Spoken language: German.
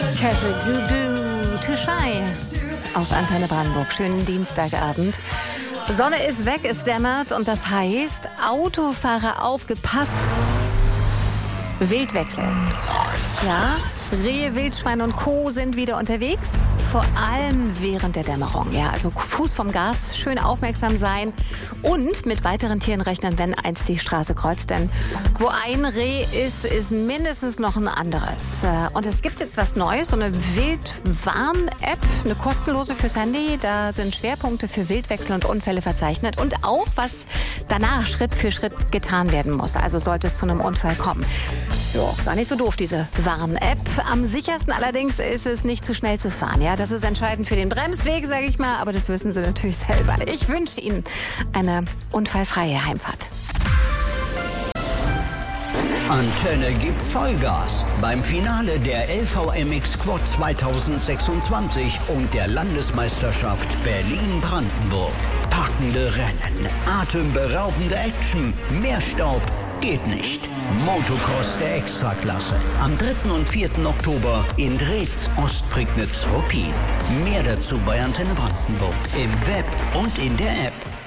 Casual Goo to Shy auf Antenne Brandenburg. Schönen Dienstagabend. Sonne ist weg, es dämmert und das heißt, Autofahrer aufgepasst. Wildwechsel. Ja, Rehe, Wildschweine und Co. sind wieder unterwegs. Vor allem während der Dämmerung. Ja, also Fuß vom Gas, schön aufmerksam sein und mit weiteren Tieren rechnen, wenn eins die Straße kreuzt. Denn wo ein Reh ist, ist mindestens noch ein anderes. Und es gibt jetzt was Neues, so eine Wildwarn-App, eine kostenlose fürs Handy. Da sind Schwerpunkte für Wildwechsel und Unfälle verzeichnet und auch, was danach Schritt für Schritt getan werden muss. Also sollte es zu einem Unfall kommen. Jo, gar nicht so doof, diese Warn-App. Am sichersten allerdings ist es, nicht zu schnell zu fahren. Ja, das ist entscheidend für den Bremsweg, sage ich mal, aber das wissen Sie natürlich selber. Ich wünsche Ihnen eine unfallfreie Heimfahrt. Antenne gibt Vollgas beim Finale der LVMX Quad 2026 und der Landesmeisterschaft Berlin-Brandenburg. Packende Rennen, atemberaubende Action, mehr Staub geht nicht. Motocross der Extraklasse. Am 3. und 4. Oktober in Drez, Ostprignitz, Ruppin. Mehr dazu bei Antenne Brandenburg im Web und in der App.